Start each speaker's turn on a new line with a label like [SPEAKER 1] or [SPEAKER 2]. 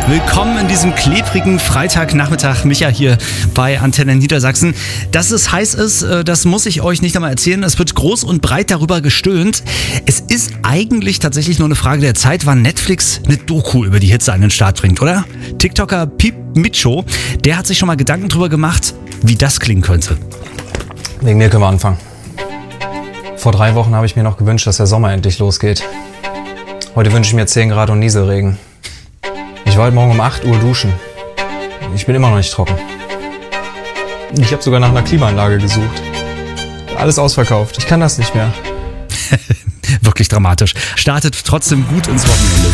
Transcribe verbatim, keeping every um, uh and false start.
[SPEAKER 1] Willkommen in diesem klebrigen Freitagnachmittag. Micha hier bei Antenne Niedersachsen. Dass es heiß ist, das muss ich euch nicht einmal erzählen. Es wird groß und breit darüber gestöhnt. Es ist eigentlich tatsächlich nur eine Frage der Zeit, wann Netflix eine Doku über die Hitze an den Start bringt, oder? TikToker Piep Micho, der hat sich schon mal Gedanken drüber gemacht, wie das klingen könnte.
[SPEAKER 2] Wegen mir können wir anfangen. Vor drei Wochen habe ich mir noch gewünscht, dass der Sommer endlich losgeht. Heute wünsche ich mir zehn Grad und Nieselregen. Ich war heute Morgen um acht Uhr duschen. Ich bin immer noch nicht trocken. Ich habe sogar nach einer Klimaanlage gesucht. Alles ausverkauft. Ich kann das nicht mehr.
[SPEAKER 1] Wirklich dramatisch. Startet trotzdem gut ins Wochenende.